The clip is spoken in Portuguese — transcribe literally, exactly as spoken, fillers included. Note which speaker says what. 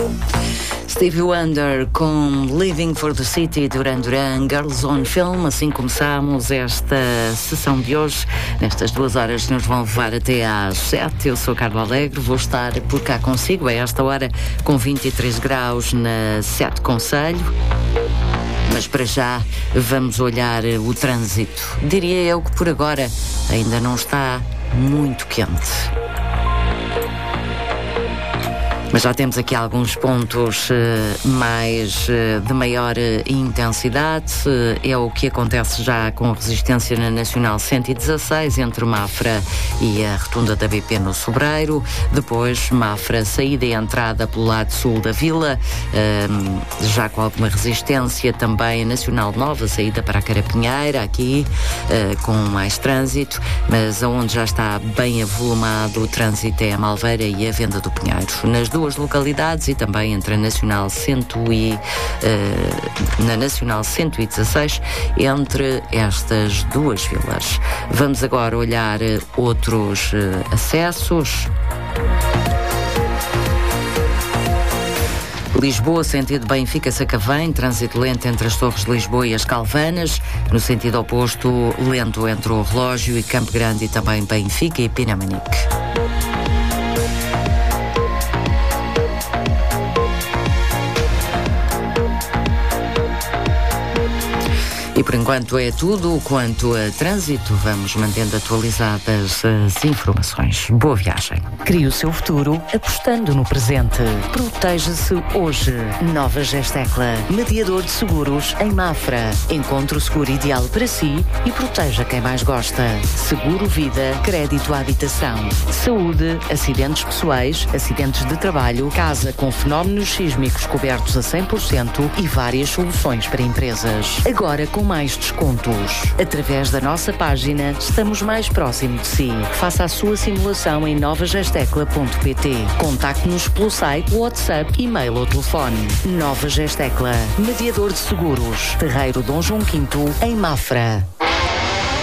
Speaker 1: Stevie Wonder com Living for the City, Duran Duran, Girls on Film. Assim começamos esta sessão de hoje. Nestas duas horas nos vão levar até às sete. Eu sou Carlos Alegre, vou estar por cá consigo a esta hora com vinte e três graus na Sete Conselho. Mas para já vamos olhar o trânsito. Diria eu que por agora ainda não está muito quente. Mas já temos aqui alguns pontos uh, mais uh, de maior uh, intensidade. Uh, é o que acontece já com resistência na Nacional cento e dezasseis, entre Mafra e a Rotunda da B P no Sobreiro. Depois, Mafra, saída e entrada pelo lado sul da Vila, uh, já com alguma resistência. Também a Nacional Nova, saída para a Carapinheira, aqui uh, com mais trânsito. Mas aonde já está bem avolumado o trânsito é a Malveira e a Venda do Pinheiro. Nas duas localidades e também entre a Nacional cento e uh, na Nacional cento e dezasseis, entre estas duas vilas. Vamos agora olhar uh, outros uh, acessos. Lisboa, sentido Benfica-Sacavém, trânsito lento entre as Torres de Lisboa e as Calvanas. No sentido oposto, lento entre o Relógio e Campo Grande e também Benfica e Pinamanique. E por enquanto é tudo quanto a trânsito. Vamos mantendo atualizadas as informações. Boa viagem.
Speaker 2: Crie o seu futuro apostando no presente. Proteja-se hoje. Nova Gestecla, mediador de seguros em Mafra. Encontre o seguro ideal para si e proteja quem mais gosta. Seguro Vida, crédito à habitação, saúde, acidentes pessoais, acidentes de trabalho, casa com fenómenos sísmicos cobertos a cem por cento e várias soluções para empresas. Agora com mais descontos. Através da nossa página, estamos mais próximo de si. Faça a sua simulação em nova gestecla ponto pt. Contacte-nos pelo site, WhatsApp, e-mail ou telefone. Nova Gestecla, mediador de seguros. Terreiro Dom João quinto, em Mafra.